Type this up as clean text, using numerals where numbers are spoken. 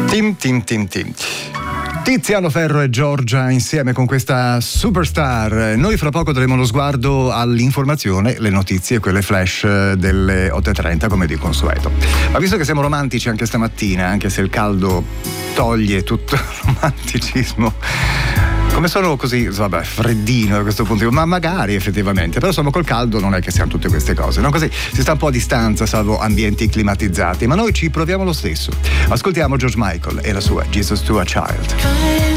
Tim. Tiziano Ferro e Giorgia insieme con questa superstar. Noi fra poco daremo lo sguardo all'informazione, le notizie, quelle flash delle 8:30 come di consueto. Ma visto che siamo romantici anche stamattina, anche se il caldo toglie tutto il romanticismo, come sono così, vabbè, freddino da questo punto di vista, ma magari effettivamente, però insomma col caldo non è che siano tutte queste cose, no? Così si sta un po' a distanza, salvo ambienti climatizzati, ma noi ci proviamo lo stesso. Ascoltiamo George Michael e la sua Jesus to a Child.